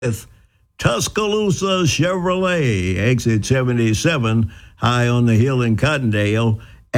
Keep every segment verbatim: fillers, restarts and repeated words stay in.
with Tuscaloosa Chevrolet, exit seventy-seven, high on the hill in Cottondale,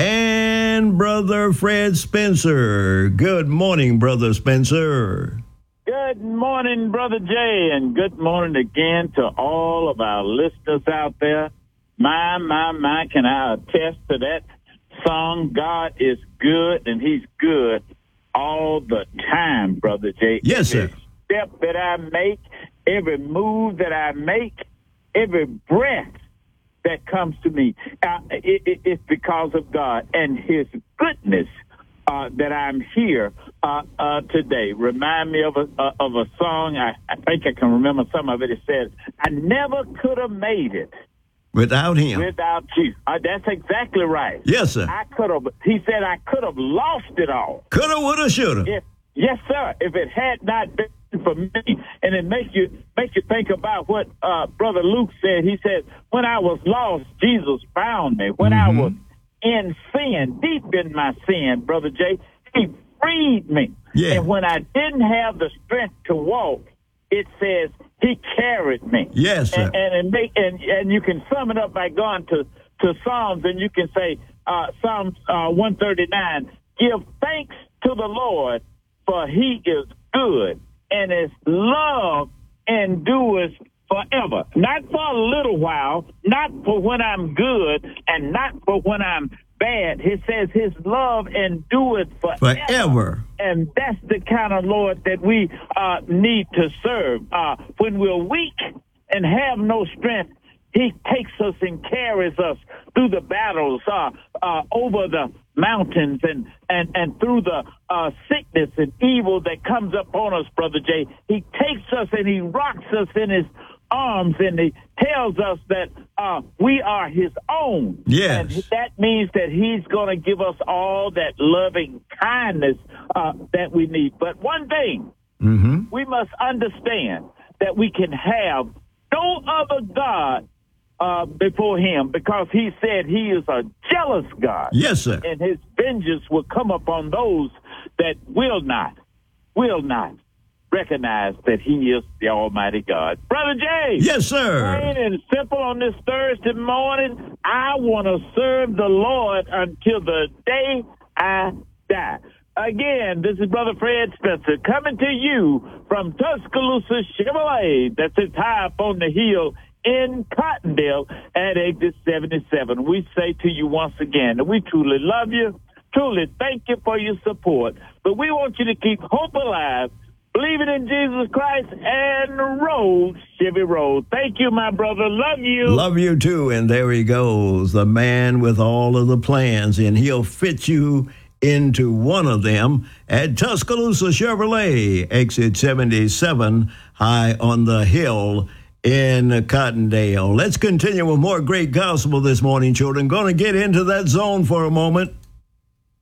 and Brother Fred Spencer. Good morning, Brother Spencer. Good morning, Brother Jay, and good morning again to all of our listeners out there. My, my, my, can I attest to that song? God is good, and he's good all the time, Brother Jay. Yes, sir. Every step that I make, every move that I make, every breath that comes to me, uh, it, it, it's because of God and his goodness uh, that I'm here uh, uh, today. Remind me of a, uh, of a song. I, I think I can remember some of it. It says, I never could have made it without him. Without you. Uh, that's exactly right. Yes, sir. I could have, he said I could have lost it all. Coulda, woulda, shoulda. If, yes, sir. If it had not been for me, and it make you make you think about what uh, Brother Luke said. He said, when I was lost, Jesus found me. When Mm-hmm. I was in sin, deep in my sin, Brother Jay, he freed me. Yeah. And when I didn't have the strength to walk, it says he carried me. Yes, sir. And and, and, make, and and you can sum it up by going to, to Psalms, and you can say, uh, Psalms uh, one thirty-nine, give thanks to the Lord, for he is good, and his love endures forever. Not for a little while, not for when I'm good, and not for when I'm bad. He says his love endures forever. Forever. And that's the kind of Lord that we uh, need to serve. Uh, when we're weak and have no strength, he takes us and carries us through the battles, uh, uh, over the mountains, and, and, and through the uh, sickness and evil that comes upon us, Brother Jay. He takes us and he rocks us in his arms, and he tells us that uh, we are his own. Yes. And that means that he's going to give us all that loving kindness uh, that we need. But one thing, Mm-hmm. we must understand that we can have no other God Uh, before him, because he said he is a jealous God. Yes, sir. And his vengeance will come upon those that will not, will not recognize that he is the Almighty God. Brother Jay. Yes, sir. Plain and simple on this Thursday morning, I want to serve the Lord until the day I die. Again, this is Brother Fred Spencer coming to you from Tuscaloosa Chevrolet. That's it, high up on the hill in Cottondale at exit seventy-seven. We say to you once again that we truly love you, truly thank you for your support, but we want you to keep hope alive, believing in Jesus Christ, and roll, Chevy roll. Thank you, my brother. Love you. Love you too. And there he goes, the man with all of the plans, and he'll fit you into one of them at Tuscaloosa Chevrolet, exit seventy-seven, high on the hill in Cottondale. Let's continue with more great gospel this morning, children. Going to get into that zone for a moment.